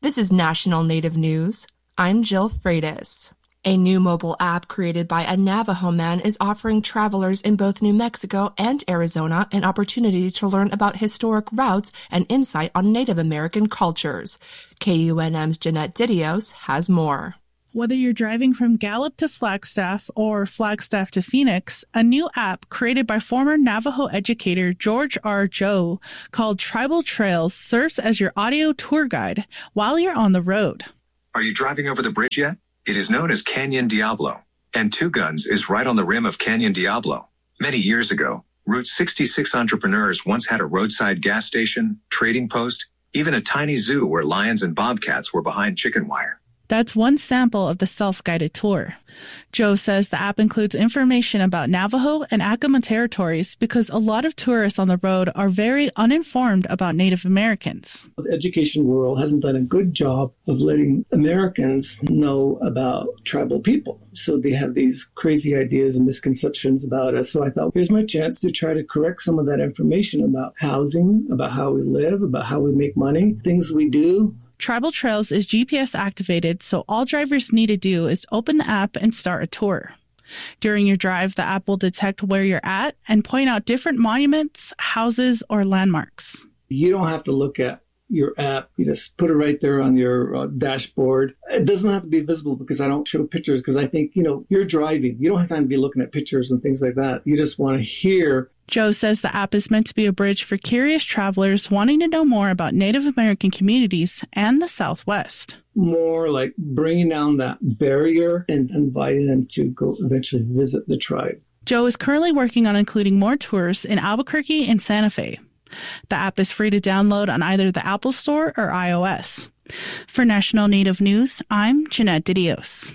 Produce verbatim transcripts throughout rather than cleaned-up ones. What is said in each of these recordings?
This is National Native News. I'm Jill Freitas. A new mobile app created by a Navajo man is offering travelers in both New Mexico and Arizona an opportunity to learn about historic routes and insight on Native American cultures. K U N M's Jeanette Didios has more. Whether you're driving from Gallup to Flagstaff or Flagstaff to Phoenix, a new app created by former Navajo educator George R. Joe called Tribal Trails serves as your audio tour guide while you're on the road. Are you driving over the bridge yet? It is known as Canyon Diablo, and Two Guns is right on the rim of Canyon Diablo. Many years ago, Route sixty-six entrepreneurs once had a roadside gas station, trading post, even a tiny zoo where lions and bobcats were behind chicken wire. That's one sample of the self-guided tour. Joe says the app includes information about Navajo and Acoma territories because a lot of tourists on the road are very uninformed about Native Americans. The education world hasn't done a good job of letting Americans know about tribal people. So they have these crazy ideas and misconceptions about us. So I thought, here's my chance to try to correct some of that information about housing, about how we live, about how we make money, things we do. Tribal Trails is G P S activated, so all drivers need to do is open the app and start a tour. During your drive, the app will detect where you're at and point out different monuments, houses, or landmarks. You don't have to look at your app. You just put it right there on your uh, dashboard. It doesn't have to be visible because I don't show pictures because I think, you know, you're driving. You don't have time to be looking at pictures and things like that. You just want to hear. Joe says the app is meant to be a bridge for curious travelers wanting to know more about Native American communities and the Southwest. More like bringing down that barrier and inviting them to go eventually visit the tribe. Joe is currently working on including more tours in Albuquerque and Santa Fe. The app is free to download on either the Apple Store or iOS. For National Native News, I'm Jeanette Didios.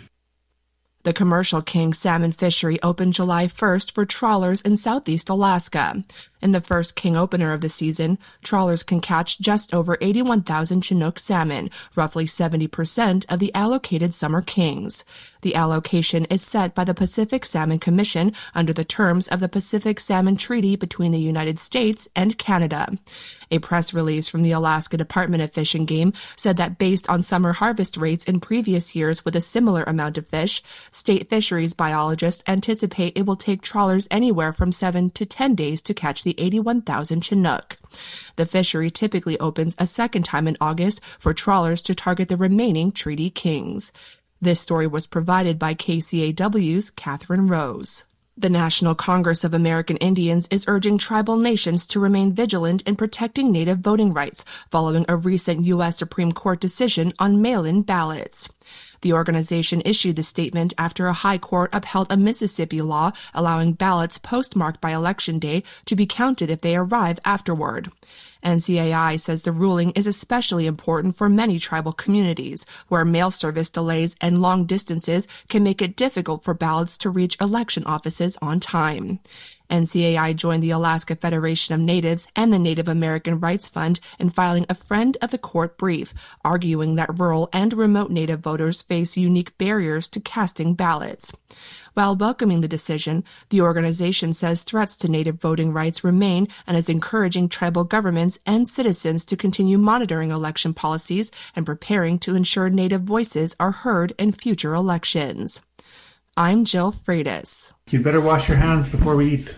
The commercial king salmon fishery opened July first for trawlers in southeast Alaska. In the first king opener of the season, trawlers can catch just over eighty-one thousand Chinook salmon, roughly seventy percent of the allocated summer kings. The allocation is set by the Pacific Salmon Commission under the terms of the Pacific Salmon Treaty between the United States and Canada. A press release from the Alaska Department of Fish and Game said that based on summer harvest rates in previous years with a similar amount of fish, state fisheries biologists anticipate it will take trawlers anywhere from seven to ten days to catch the eighty-one thousand Chinook. The fishery typically opens a second time in August for trawlers to target the remaining treaty kings. This story was provided by K C A W's Catherine Rose. The National Congress of American Indians is urging tribal nations to remain vigilant in protecting Native voting rights following a recent U S Supreme Court decision on mail-in ballots. The organization issued the statement after a high court upheld a Mississippi law allowing ballots postmarked by Election Day to be counted if they arrive afterward. N C A I says the ruling is especially important for many tribal communities, where mail service delays and long distances can make it difficult for ballots to reach election offices on time. N C A I joined the Alaska Federation of Natives and the Native American Rights Fund in filing a friend of the court brief, arguing that rural and remote Native voters face unique barriers to casting ballots. While welcoming the decision, the organization says threats to Native voting rights remain and is encouraging tribal governments and citizens to continue monitoring election policies and preparing to ensure Native voices are heard in future elections. I'm Jill Freitas. You'd better wash your hands before we eat.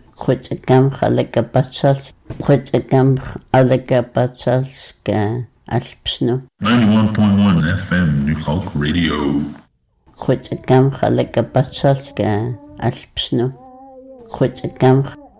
ninety-one point one F M New Hulk Radio. Хуцгам халага бацалска алпсну хуцгам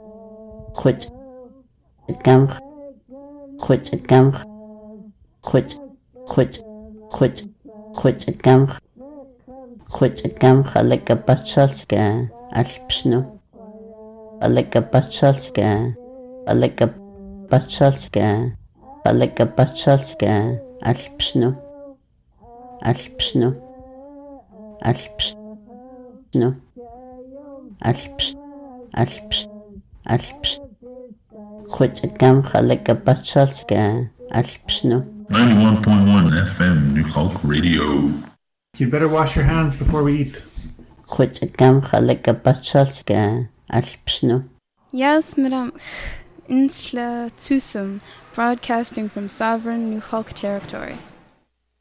хуцгам хуцгам хуц хуц хуц хуцгам хуцгам халага бацалска алпсну халага бацалска халага бацалска халага бацалска алпсну алпсну Alps, no, Alps, Alps, Alps. Хуцгам халага бацалска Alps, no. ninety-one point one F M New Hulk Radio. You'd better wash your hands before we eat. Хуцгам халага бацалска Alps, no. Yes, Madame Insla Tusum, broadcasting from sovereign New Hulk territory.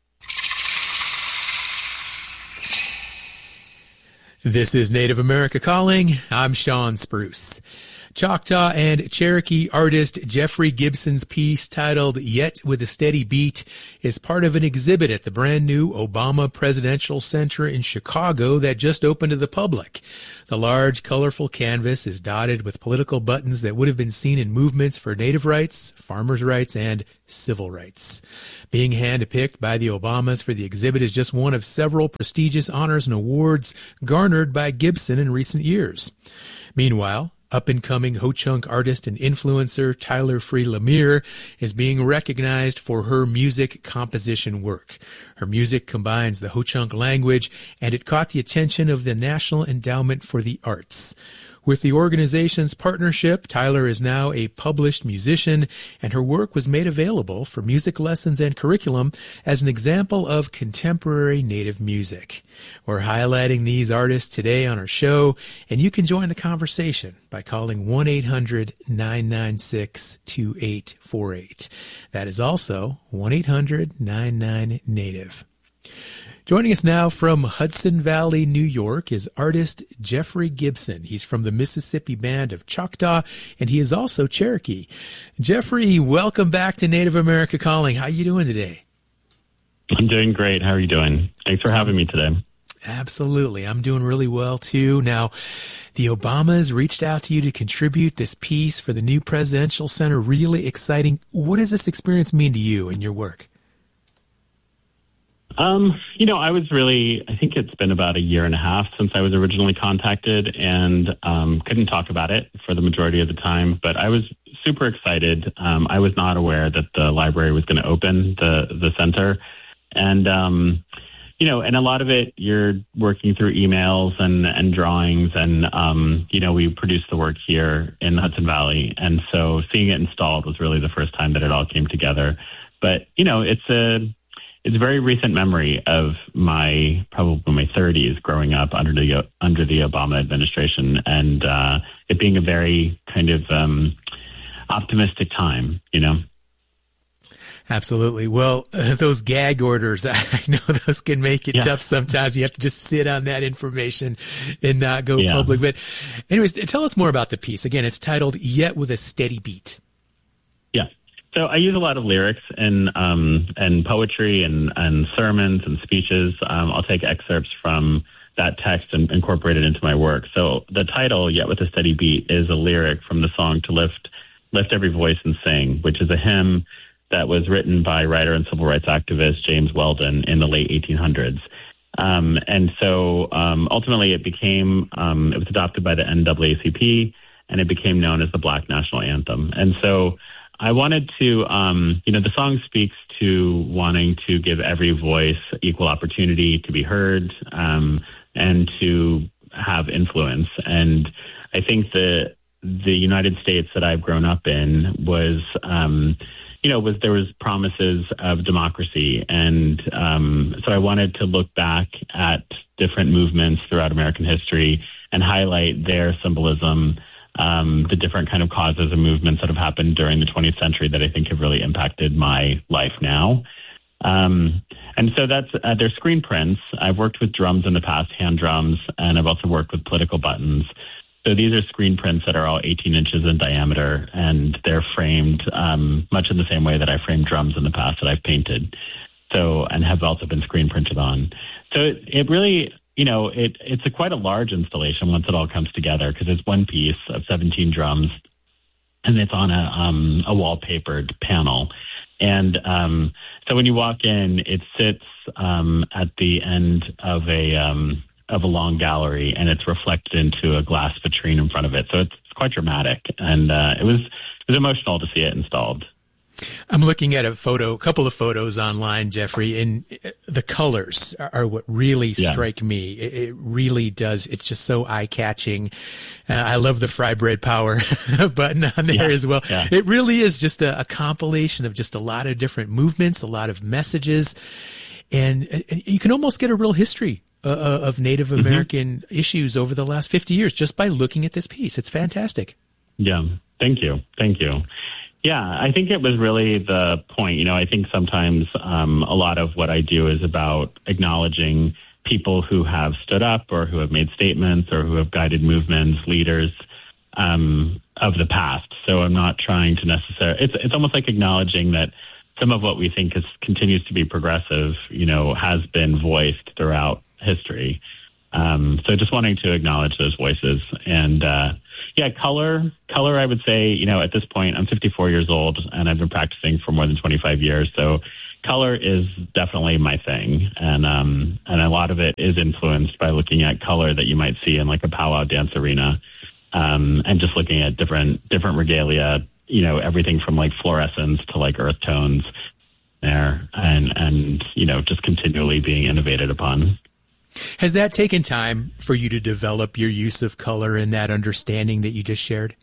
This is Native America Calling. I'm Sean Spruce. Choctaw and Cherokee artist Jeffrey Gibson's piece titled Yet with a Steady Beat is part of an exhibit at the brand new Obama Presidential Center in Chicago that just opened to the public. The large, colorful canvas is dotted with political buttons that would have been seen in movements for Native rights, farmers' rights, and civil rights. Being handpicked by the Obamas for the exhibit is just one of several prestigious honors and awards garnered by Gibson in recent years. Meanwhile, up-and-coming Ho-Chunk artist and influencer Tyler Free Lemire is being recognized for her music composition work. Her music combines the Ho-Chunk language, and it caught the attention of the National Endowment for the Arts. With the organization's partnership, Tyler is now a published musician, and her work was made available for music lessons and curriculum as an example of contemporary Native music. We're highlighting these artists today on our show, and you can join the conversation by calling one eight hundred nine nine six two eight four eight. That is also one eight hundred nine nine Native. Joining us now from Hudson Valley, New York, is artist Jeffrey Gibson. He's from the Mississippi Band of Choctaw, and he is also Cherokee. Jeffrey, welcome back to Native America Calling. How are you doing today? I'm doing great. How are you doing? Thanks for having me today. Absolutely. I'm doing really well, too. Now, the Obamas reached out to you to contribute this piece for the new Presidential Center. Really exciting. What does this experience mean to you and your work? Um, you know, I was really, I think it's been about a year and a half since I was originally contacted and um, couldn't talk about it for the majority of the time, but I was super excited. Um, I was not aware that the library was going to open the, the center. And, um, you know, and a lot of it, you're working through emails and, and drawings and, um, you know, we produced the work here in the Hudson Valley. And so seeing it installed was really the first time that it all came together. But, you know, it's a, It's a very recent memory of my probably my thirties growing up under the under the Obama administration, and uh, it being a very kind of um, optimistic time, you know. Absolutely. Well, uh, those gag orders, I know those can make it yeah. tough sometimes. You have to just sit on that information and not go yeah. public. But anyways, tell us more about the piece. Again, it's titled Yet with a Steady Beat. Yeah. So I use a lot of lyrics and um, and poetry and, and sermons and speeches. Um, I'll take excerpts from that text and incorporate it into my work. So the title, Yet with a Steady Beat, is a lyric from the song To Lift Lift Every Voice and Sing, which is a hymn that was written by writer and civil rights activist James Weldon in the late eighteen hundreds. Um, and so um, ultimately it became, um, it was adopted by the N double A C P, and it became known as the Black National Anthem. And so I wanted to, um, you know, the song speaks to wanting to give every voice equal opportunity to be heard um, and to have influence. And I think the the United States that I've grown up in was, um, you know, was there was promises of democracy. And um, so I wanted to look back at different movements throughout American history and highlight their symbolism, Um, the different kind of causes and movements that have happened during the twentieth century that I think have really impacted my life now. Um, and so that's, uh, they're screen prints. I've worked with drums in the past, hand drums, and I've also worked with political buttons. So these are screen prints that are all eighteen inches in diameter, and they're framed um, much in the same way that I framed drums in the past that I've painted. So, and have also been screen printed on. So it, it really, you know, it, it's a quite a large installation once it all comes together, because it's one piece of seventeen drums, and it's on a um, a wallpapered panel. And um, so when you walk in, it sits um, at the end of a um, of a long gallery, and it's reflected into a glass vitrine in front of it. So it's, it's quite dramatic, and uh, it was it was emotional to see it installed. I'm looking at a photo, a couple of photos online, Jeffrey, and the colors are what really yeah. strike me. It, it really does. It's just so eye-catching. Uh, I love the Fry Bread Power button on there yeah. as well. Yeah. It really is just a, a compilation of just a lot of different movements, a lot of messages, and, and you can almost get a real history uh, of Native American mm-hmm. issues over the last fifty years just by looking at this piece. It's fantastic. Yeah. Thank you. Thank you. Yeah, I think it was really the point. You know, I think sometimes um, a lot of what I do is about acknowledging people who have stood up or who have made statements or who have guided movements, leaders um, of the past. So I'm not trying to necessarily, it's, it's almost like acknowledging that some of what we think is continues to be progressive, you know, has been voiced throughout history. Um, so just wanting to acknowledge those voices. And uh, yeah, color, color, I would say, you know, at this point, I'm fifty-four years old and I've been practicing for more than twenty-five years. So color is definitely my thing. And, um, and a lot of it is influenced by looking at color that you might see in like a powwow dance arena. Um, and just looking at different, different regalia, you know, everything from like fluorescence to like earth tones there and, and, you know, just continually being innovated upon. Has that taken time for you to develop your use of color and that understanding that you just shared?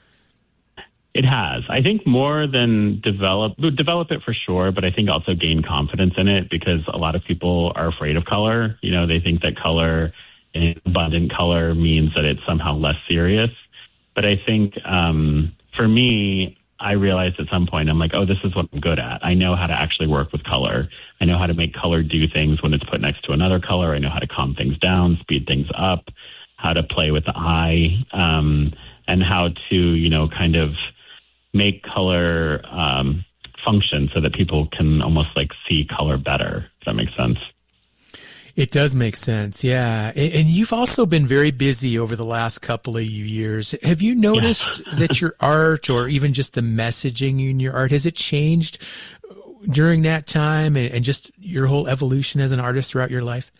It has. I think more than develop, develop it for sure, but I think also gain confidence in it because a lot of people are afraid of color. You know, they think that color, abundant color means that it's somehow less serious. But I think um, for me, I realized at some point, I'm like, oh, this is what I'm good at. I know how to actually work with color. I know how to make color do things when it's put next to another color. I know how to calm things down, speed things up, how to play with the eye, um, and how to, you know, kind of make color um, function so that people can almost like see color better. If that makes sense. It does make sense, yeah. And you've also been very busy over the last couple of years. Have you noticed yeah. that your art or even just the messaging in your art, has it changed during that time and just your whole evolution as an artist throughout your life?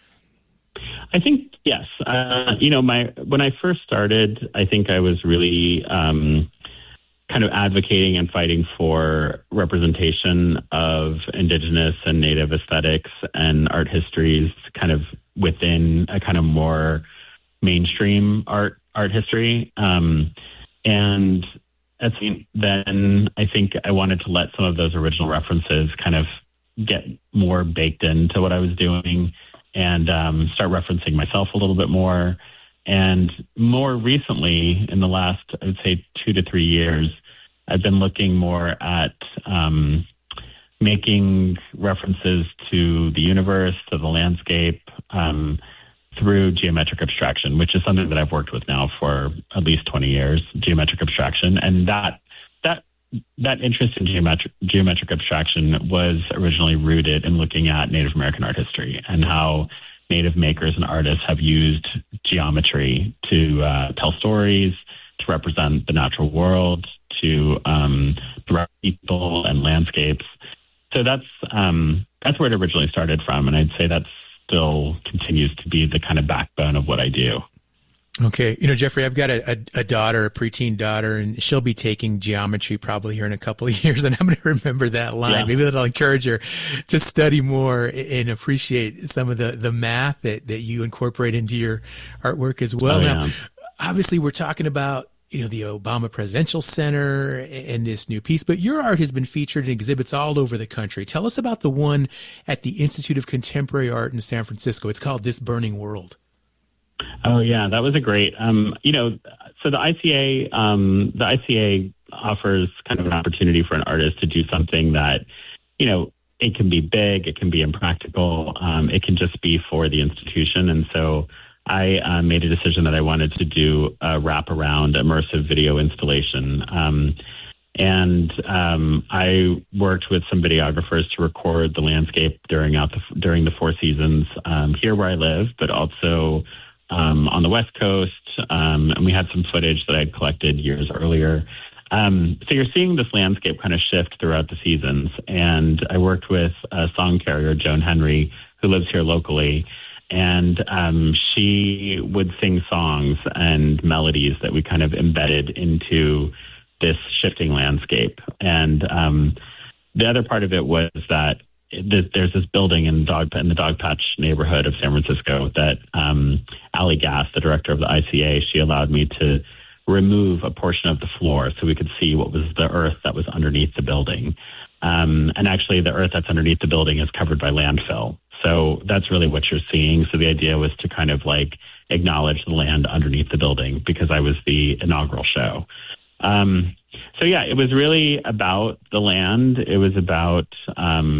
I think, yes. Uh, you know, my when I first started, I think I was really um, kind of advocating and fighting for representation of Indigenous and Native aesthetics and art histories kind of within a kind of more mainstream art art history. Um, and at the, then I think I wanted to let some of those original references kind of get more baked into what I was doing and um, start referencing myself a little bit more. And more recently, in the last, I would say, two to three years, I've been looking more at um, making references to the universe, to the landscape, um, through geometric abstraction, which is something that I've worked with now for at least twenty years, geometric abstraction. And that that that interest in geometric geometric abstraction was originally rooted in looking at Native American art history and how Native makers and artists have used geometry to uh, tell stories, to represent the natural world, to um, direct people and landscapes. So that's um, that's where it originally started from, and I'd say that still continues to be the kind of backbone of what I do. Okay. You know, Jeffrey, I've got a, a, a daughter, a preteen daughter, and she'll be taking geometry probably here in a couple of years, and I'm going to remember that line. Yeah. Maybe that'll encourage her to study more and appreciate some of the, the math that, that you incorporate into your artwork as well. Oh, now, yeah. Obviously, we're talking about, you know, the Obama Presidential Center and this new piece, but your art has been featured in exhibits all over the country. Tell us about the one at the Institute of Contemporary Art in San Francisco. It's called This Burning World. Oh, yeah, that was a great, um, you know, so the I C A, um, the I C A offers kind of an opportunity for an artist to do something that, you know, it can be big, it can be impractical, um, it can just be for the institution. And so I uh, made a decision that I wanted to do a wraparound immersive video installation. Um, and um, I worked with some videographers to record the landscape during out the, during the four seasons um, here where I live, but also um, on the West Coast. Um, and we had some footage that I had collected years earlier. Um, so you're seeing this landscape kind of shift throughout the seasons. And I worked with a song carrier, Joan Henry, who lives here locally. And um, she would sing songs and melodies that we kind of embedded into this shifting landscape. And um, the other part of it was that th- there's this building in, dog, in the Dogpatch neighborhood of San Francisco that um, Allie Gass, the director of the I C A, she allowed me to remove a portion of the floor so we could see what was the earth that was underneath the building. Um, and actually, the earth that's underneath the building is covered by landfill. So that's really what you're seeing. So the idea was to kind of like acknowledge the land underneath the building because I was the inaugural show. Um, so yeah, it was really about the land. It was about um,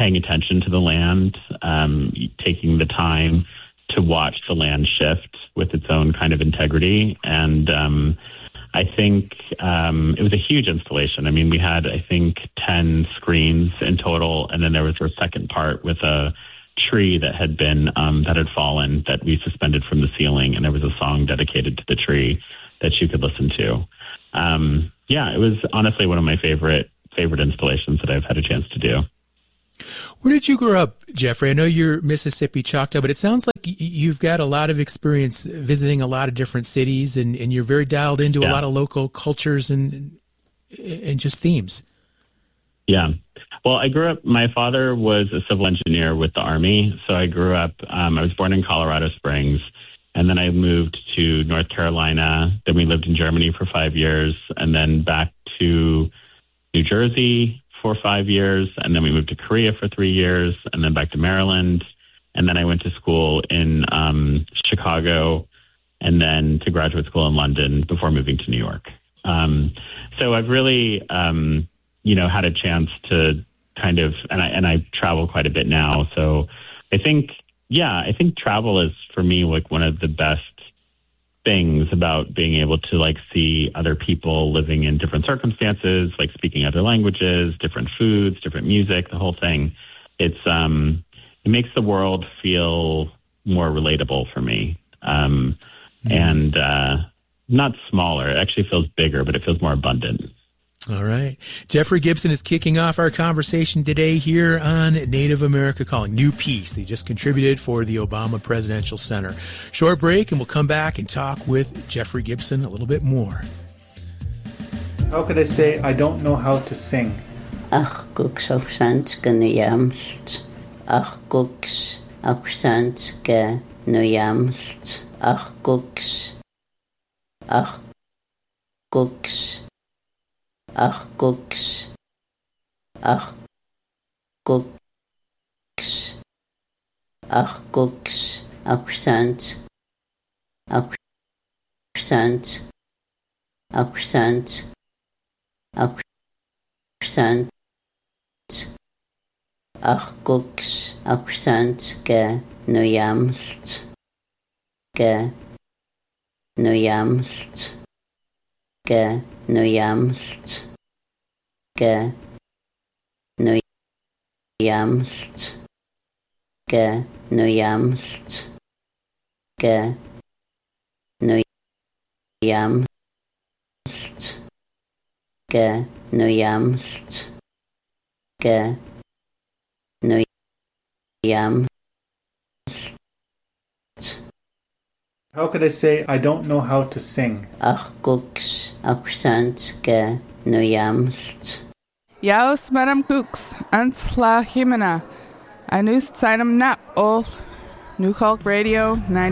paying attention to the land, um, taking the time to watch the land shift with its own kind of integrity. And um, I think um, it was a huge installation. I mean, we had, I think, ten screens in total, and then there was a second part with a tree that had been um, that had fallen that we suspended from the ceiling, and there was a song dedicated to the tree that you could listen to. Um, yeah, it was honestly one of my favorite favorite installations that I've had a chance to do. Where did you grow up, Jeffrey? I know you're Mississippi Choctaw, but it sounds like y- you've got a lot of experience visiting a lot of different cities, and, and you're very dialed into yeah. a lot of local cultures and and just themes. Yeah. Well, I grew up, my father was a civil engineer with the Army, so I grew up, um, I was born in Colorado Springs, and then I moved to North Carolina. Then we lived in Germany for five years, and then back to New Jersey for five years, and then we moved to Korea for three years, and then back to Maryland, and then I went to school in um, Chicago, and then to graduate school in London before moving to New York. Um, so I've really, um, you know, had a chance to kind of, and I and I travel quite a bit now. So I think, yeah, I think travel is for me like one of the best things about being able to like see other people living in different circumstances, like speaking other languages, different foods, different music, the whole thing. It's um, it makes the world feel more relatable for me, um, mm. and uh, not smaller. It actually feels bigger, but it feels more abundant. All right. Jeffrey Gibson is kicking off our conversation today here on Native America Calling. New piece they just contributed for the Obama Presidential Center. Short break, and we'll come back and talk with Jeffrey Gibson a little bit more. How could I say I don't know how to sing? Ach, guks auch sant genujamst. Ach, guks auch sant genujamst. Ach, guks. Ach, guks. Ach, guks. Ach, guks. Ach, guks. Accent. Accent. Accent. Accent. Ach, guks. Accent. Ge. Nujamst. Ge. Nujamst. Ge. Nujamst. Ge. Nujamst. Ge. Nujamst. Ge. Nujamst. Ge. Nujamst. Ge. Nujamst. How could I say I don't know how to sing? Ach, guks, accent, ge, nujamst. Jaus, Madam Cooks, ans la Jimena. I noosed seinem nap, all New Hulk Radio ninety.